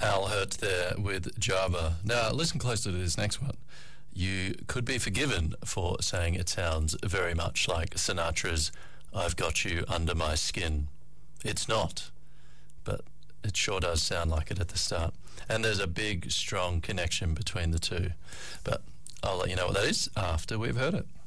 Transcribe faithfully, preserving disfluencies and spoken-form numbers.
Al Hurt there with Java. Now, listen closely to this next one. You could be forgiven for saying it sounds very much like Sinatra's I've Got You Under My Skin. It's not, but it sure does sound like it at the start. And there's a big, strong connection between the two. But I'll let you know what that is after we've heard it.